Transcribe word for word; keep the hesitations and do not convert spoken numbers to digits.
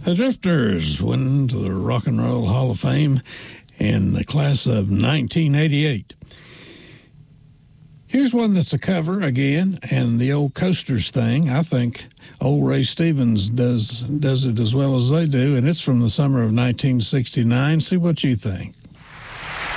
The Drifters went into the Rock and Roll Hall of Fame in the class of nineteen eighty-eight. Here's one that's a cover again, and the old Coasters thing. I think old Ray Stevens does does it as well as they do, and it's from the summer of nineteen sixty-nine. See what you think.